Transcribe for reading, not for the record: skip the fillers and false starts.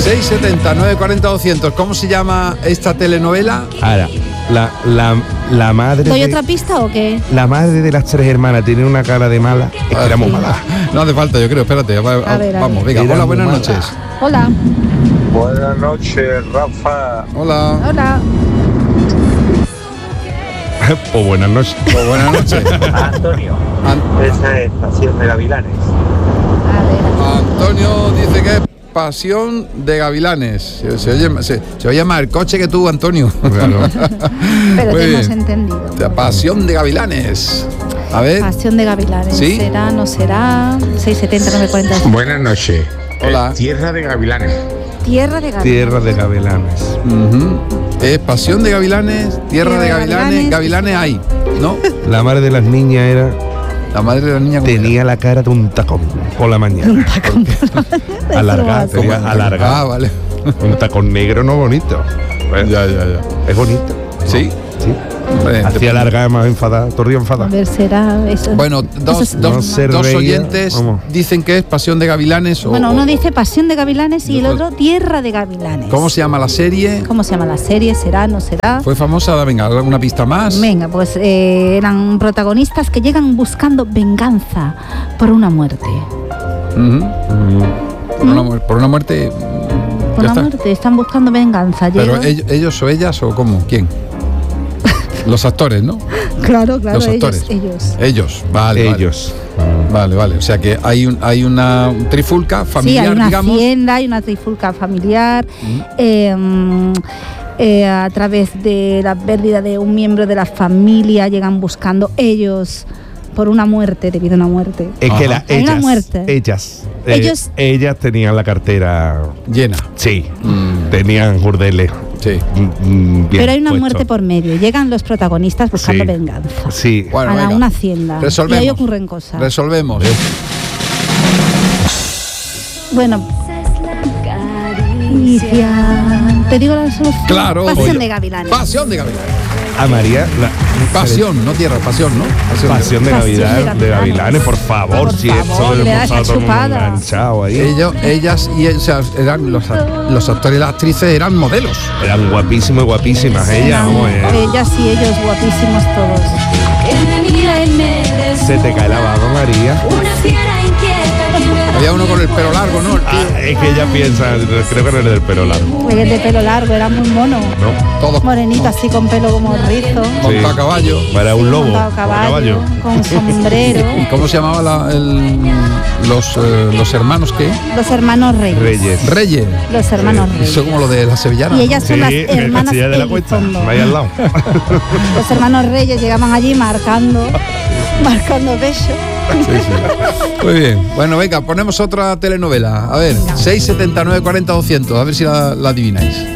670 940 200. ¿Cómo se llama esta telenovela? Ahora, la madre. ¿Doy otra pista o qué? La madre de las tres hermanas tiene una cara de mala. Es que era muy mala. No hace falta, yo creo. Espérate. Vamos, venga. Era Hola, muy buenas mala. noches. Hola. Buenas noches, Rafa. Hola. Hola. Pues buenas noches. Pues buenas noches. Antonio. Esa es Pasión de Gavilanes. A ver. Antonio dice que es Pasión de Gavilanes. Se oye más el coche que tú, Antonio. Claro. Pero Muy te hemos bien. entendido. La Pasión de Gavilanes. A ver. Pasión de Gavilanes. ¿Sí? ¿Será, no será? 670 940. Buenas noches. Hola. Tierra de Gavilanes. Tierra de Gavilanes. Tierra de Gavilanes. Ujú. Es Pasión de Gavilanes, Tierra de Gavilanes. Gavilanes hay, ¿no? La madre de las niñas era. La madre de la niña. Tenía la cara de un tacón por la mañana. Alargada, ¿Cómo? sería alargada. Ah, vale. Un tacón negro no bonito. Ya. Es bonito. ¿Sí? Sí. Hombre, Hacía larga, más enfadada, todo el día A enfadada. ver, será eso. Bueno, dos No se reía, oyentes vamos. dicen que es Pasión de Gavilanes. Bueno, uno dice Pasión de Gavilanes y el Después- otro Tierra de Gavilanes. ¿Cómo se llama la serie? ¿Cómo se llama la serie? ¿Será, no será? ¿Fue famosa? Venga, ¿alguna pista más? Venga, pues eran protagonistas que llegan buscando venganza por una muerte. Ujú. Por una muerte. Por ya una está. muerte, están buscando venganza. Pero Llegan- ellos o ellas o cómo, ¿quién? Los actores, ¿no? Claro, Los actores. ellos. Vale. Ellos. Vale. O sea que hay una trifulca Sí, familiar, hay una digamos. hacienda, hay una trifulca familiar. A través de la pérdida de un miembro de la familia llegan buscando ellos por una muerte, debido a una muerte. Es que Ajá. Hay una muerte. Ellas tenían la cartera. Llena. Sí. Tenían burdeles. Sí. Bien Pero hay una puestos. muerte por medio. Llegan los protagonistas buscando Sí. venganza. Sí. Bueno, a venga. una hacienda. Resolvemos. Y ahí ocurren cosas. Resolvemos. Bueno. Te digo la solución. Claro. Pasión Oye. de Gavilanes. Pasión de Gavilanes. A María. Pasión, no tierra, pasión, ¿no? Pasión de Pasión de Gavilanes, de Gavilanes. Gavilanes, por favor, Por si favor, eso le da hemos esa estado todo el mundo chupada. enganchado ahí. Ellas y o sea, eran los actores y las actrices eran modelos. Eran guapísimos y guapísimas ellas, Eran vamos, ellas y ellos guapísimos todos. Se te cae la baba, María. Había uno con el pelo largo, ¿no? Ah, es que ella piensa, creo que no es del pelo largo. El de pelo largo, era muy mono. ¿No? Todos Morenito así con pelo como rizo. montado a caballo. Para un lobo. Montado a o a caballo, con sombrero. ¿Y cómo se llamaba los hermanos qué? Los hermanos Reyes. Reyes. Reyes. Los hermanos Reyes. Eso como lo de la sevillana. Y ellas son las hermanas Castilla de la Cuesta, Elizondo. ahí al lado. Los hermanos Reyes llegaban allí marcando pecho. Sí. Muy bien. Bueno, venga, ponemos otra telenovela. A ver, 679 40 200. A ver si la adivináis.